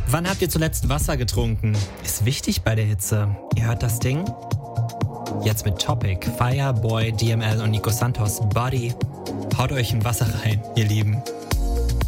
Wann habt ihr zuletzt Wasser getrunken? Ist wichtig bei der Hitze. Ihr hört das Ding? Jetzt mit Topic, Fireboy, DML und Nico Santos, Body. Haut euch ein Wasser rein, ihr Lieben.